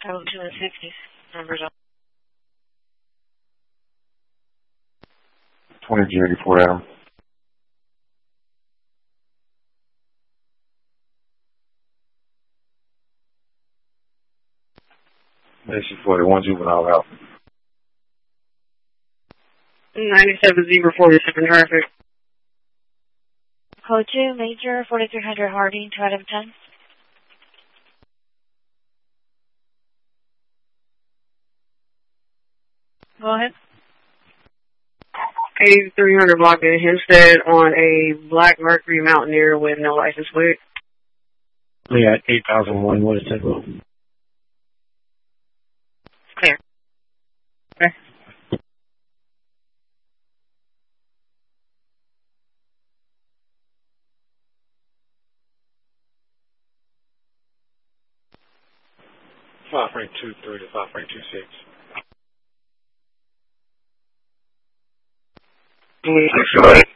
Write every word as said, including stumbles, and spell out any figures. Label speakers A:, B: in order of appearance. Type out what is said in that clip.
A: Total two and sixties. Numbers up.
B: twenty-two eighty-four, Adam. Basic forty-one, juvenile out.
A: ninety-seven zebra forty-seven traffic.
C: Code two, Major, forty-three hundred Harding to item ten.
A: Go ahead. eighty-three hundred block in Hempstead on a black Mercury Mountaineer with no license plate.
D: Yeah, eight thousand one, what is that?
A: Clear. Okay.
D: five point two three to five point two six.
A: Mm-hmm.